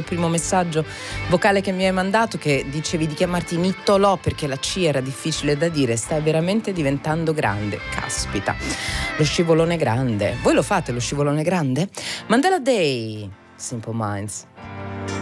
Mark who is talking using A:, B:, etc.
A: primo messaggio vocale che mi hai mandato, che dicevi di chiamarti Nittolò perché la C era difficile da dire. Stai veramente diventando grande, caspita. Lo scivolone grande. Voi lo fate lo scivolone grande? Mandela Day, Simple Minds.